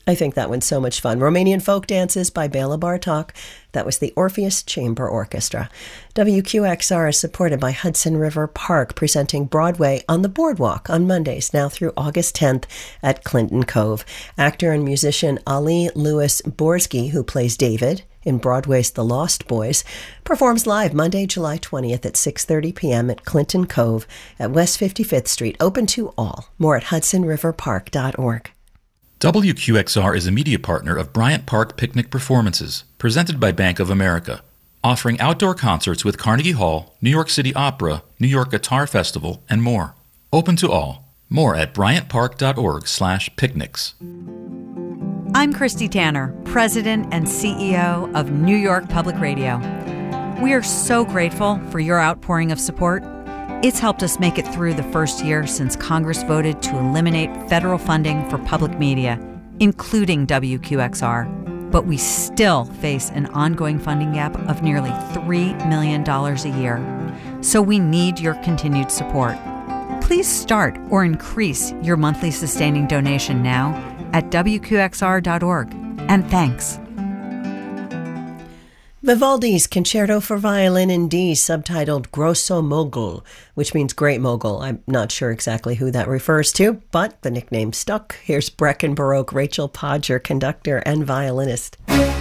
I think that one's so much fun. Romanian Folk Dances by Bela Bartok. That was the Orpheus Chamber Orchestra. WQXR is supported by Hudson River Park, presenting Broadway on the Boardwalk on Mondays, now through August 10th at Clinton Cove. Actor and musician Ali Lewis Borsky, who plays David in Broadway's The Lost Boys, performs live Monday, July 20th at 6:30 p.m. at Clinton Cove at West 55th Street, open to all. More at hudsonriverpark.org. WQXR is a media partner of Bryant Park Picnic Performances, presented by Bank of America, offering outdoor concerts with Carnegie Hall, New York City Opera, New York Guitar Festival, and more. Open to all. More at bryantpark.org/picnics. I'm Christy Tanner, President and CEO of New York Public Radio. We are so grateful for your outpouring of support. It's helped us make it through the first year since Congress voted to eliminate federal funding for public media, including WQXR. But we still face an ongoing funding gap of nearly $3 million a year. So we need your continued support. Please start or increase your monthly sustaining donation now at WQXR.org. And thanks. Vivaldi's Concerto for Violin in D, subtitled Grosso Mogul, which means great mogul. I'm not sure exactly who that refers to, but the nickname stuck. Here's Brecken Baroque Rachel Podger, conductor and violinist.